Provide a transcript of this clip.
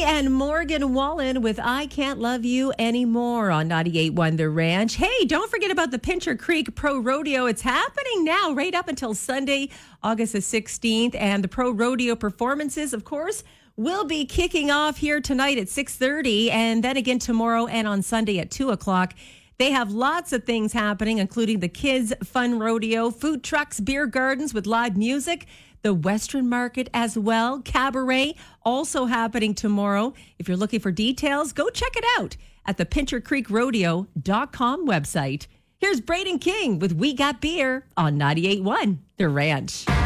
and Morgan Wallen with I Can't Love You Anymore on 98.1 The Ranch. Hey, don't forget about the Pincher Creek Pro Rodeo. It's happening now right up until Sunday, August the 16th. And the Pro Rodeo performances, of course, will be kicking off here tonight at 6:30 and then again tomorrow and on Sunday at 2 o'clock. They have lots of things happening, including the Kids Fun Rodeo, food trucks, beer gardens with live music, the Western Market as well, cabaret, also happening tomorrow. If you're looking for details, go check it out at the PincherCreekRodeo.com website. Here's Braden King with We Got Beer on 98.1 The Ranch.